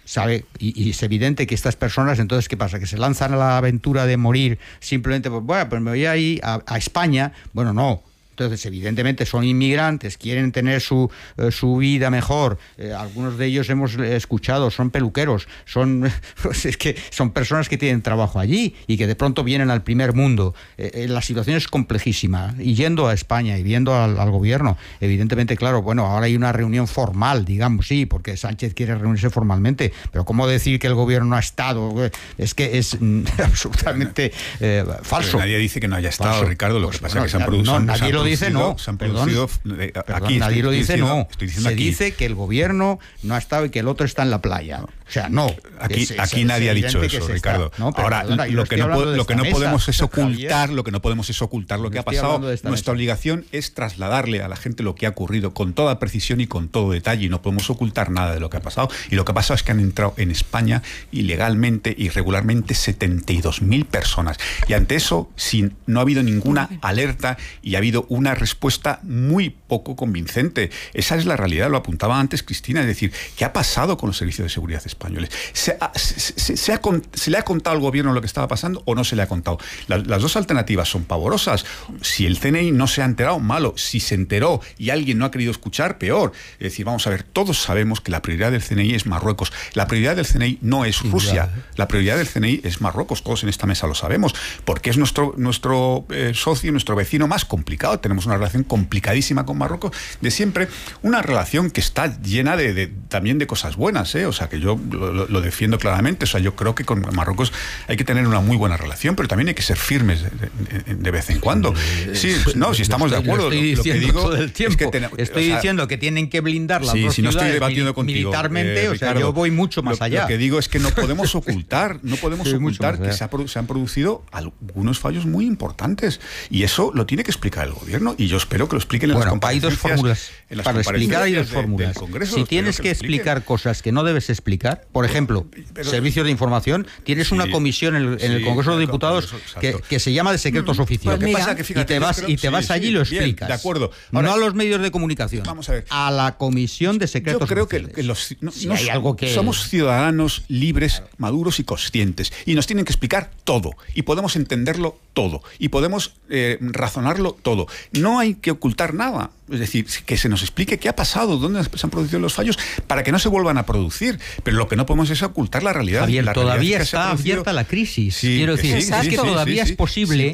sabe, y es evidente que estas personas, entonces, ¿qué pasa? Que se lanzan a la aventura de morir simplemente, pues bueno, pues me voy ahí a España. Bueno, no. Entonces, evidentemente, son inmigrantes, quieren tener su vida mejor. Algunos de ellos hemos escuchado, son peluqueros, es que son personas que tienen trabajo allí y que de pronto vienen al primer mundo. La situación es complejísima. Y yendo a España y viendo al gobierno, evidentemente, claro, bueno, ahora hay una reunión formal, digamos, sí, porque Sánchez quiere reunirse formalmente, pero ¿cómo decir que el gobierno no ha estado? Es que es absolutamente falso. Pero nadie dice que no haya estado, falso. Ricardo, lo que pasa es que se han producido... Nadie lo dice, no. Aquí nadie lo dice, no. Se dice que el gobierno no ha estado y que el otro está en la playa. O sea, no. Aquí nadie ha dicho eso, Ricardo. Ahora, lo que no podemos es ocultar lo que ha pasado. Nuestra obligación es trasladarle a la gente lo que ha ocurrido con toda precisión y con todo detalle, y no podemos ocultar nada de lo que ha pasado. Y lo que ha pasado es que han entrado en España ilegalmente, irregularmente, 72.000 personas. Y ante eso, no ha habido ninguna alerta y ha habido una respuesta muy poco convincente. Esa es la realidad, lo apuntaba antes Cristina, es decir, ¿qué ha pasado con los servicios de seguridad españoles? ¿Se le ha contado al gobierno lo que estaba pasando o no se le ha contado? Las dos alternativas son pavorosas. Si el CNI no se ha enterado, malo. Si se enteró y alguien no ha querido escuchar, peor. Es decir, vamos a ver, todos sabemos que la prioridad del CNI es Marruecos. La prioridad del CNI no es Rusia. La prioridad del CNI es Marruecos. Todos en esta mesa lo sabemos, porque es nuestro socio, nuestro vecino más complicado. Tenemos una relación complicadísima con Marruecos de siempre, una relación que está llena también de cosas buenas, o sea, que yo lo defiendo claramente. O sea, yo creo que con Marruecos hay que tener una muy buena relación, pero también hay que ser firmes de vez en cuando. Sí, no, si estamos de acuerdo. Lo que digo es que estoy diciendo que tienen que blindar las dos ciudades militarmente, Ricardo, yo voy mucho más allá. Lo que digo es que no podemos ocultar, que se han producido algunos fallos muy importantes, y eso lo tiene que explicar el gobierno, y yo espero que lo expliquen en las comparecencias. Hay dos fórmulas. Para explicar hay dos fórmulas. Si tienes que explicar cosas que no debes explicar, por ejemplo, servicios de información, tienes una comisión en el Congreso de Diputados que se llama de secretos oficiales. Lo que pasa que, fíjate, y te vas allí y lo explicas. De acuerdo. Ahora, no a los medios de comunicación. Vamos a ver. A la comisión de secretos oficiales. Yo creo que somos ciudadanos libres, maduros y conscientes, y nos tienen que explicar todo, y podemos entenderlo todo, y podemos razonarlo todo. No hay que ocultar nada. Es decir, que se nos explique qué ha pasado, dónde se han producido los fallos, para que no se vuelvan a producir. Pero lo que no podemos es ocultar la realidad. Javier, todavía está abierta la crisis. Quiero decir, es que todavía es posible,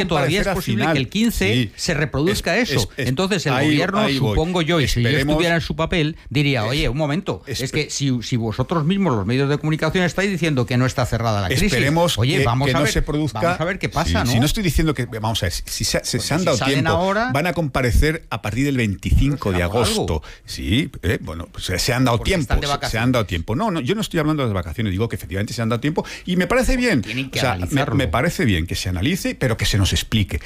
que el 15 se reproduzca eso. Entonces el gobierno, supongo yo, y si yo estuviera en su papel, diría, oye, un momento, es que si vosotros mismos, los medios de comunicación, estáis diciendo que no está cerrada la crisis, esperemos oye, vamos a ver, no se produzca. Vamos a ver qué pasa, ¿no? Si no estoy diciendo que, vamos a ver, si se han dado tiempo, ahora, van a comparecer a partir del 25 de agosto. Algo. Sí, bueno, pues se han dado tiempo. Se han dado tiempo. No, yo no estoy hablando de las vacaciones, digo que efectivamente se han dado tiempo, y me parece bien. O sea, me parece bien que se analice, pero que se nos explique,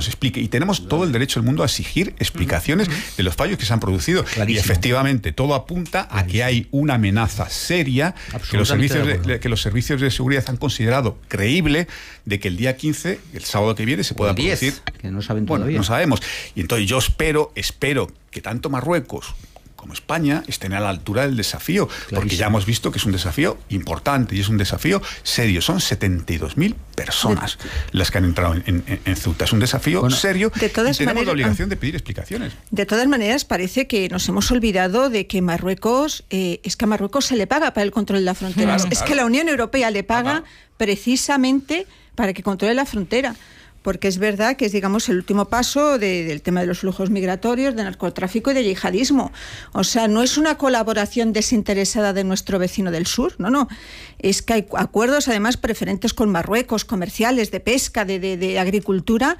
Y tenemos todo el derecho del mundo a exigir explicaciones de los fallos que se han producido. Clarísimo. Y efectivamente, todo apunta a que hay una amenaza seria que los servicios de seguridad han considerado creíble, de que el día 15, el sábado que viene, se pueda producir. Que no saben todavía. No sabemos. Y entonces yo espero que tanto Marruecos como España estén a la altura del desafío, porque ya hemos visto que es un desafío importante y es un desafío serio. Son 72.000 personas las que han entrado en Ceuta. Es un desafío serio, y tenemos la obligación de pedir explicaciones. De todas maneras, parece que nos hemos olvidado de que Marruecos, es que a Marruecos se le paga para el control de la frontera. Es que la Unión Europea le paga precisamente para que controle la frontera. Porque es verdad que es, digamos, el último paso del tema de los flujos migratorios, de narcotráfico y de yihadismo. O sea, no es una colaboración desinteresada de nuestro vecino del sur, no. Es que hay acuerdos, además, preferentes con Marruecos, comerciales, de pesca, de agricultura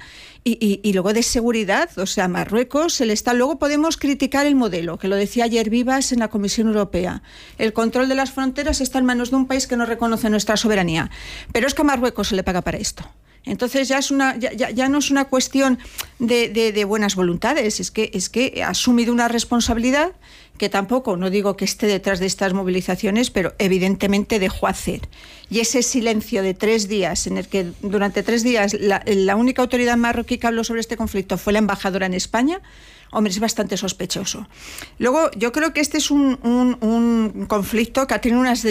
y luego de seguridad. O sea, Marruecos, luego podemos criticar el modelo, que lo decía ayer Vivas en la Comisión Europea. El control de las fronteras está en manos de un país que no reconoce nuestra soberanía. Pero es que a Marruecos se le paga para esto. Entonces ya no es una cuestión de buenas voluntades, es que ha asumido una responsabilidad que tampoco, no digo que esté detrás de estas movilizaciones, pero evidentemente dejó hacer. Y ese silencio de 3 días, en el que durante 3 días la única autoridad marroquí que habló sobre este conflicto fue la embajadora en España, hombre, es bastante sospechoso. Luego, yo creo que este es un conflicto que ha tenido unas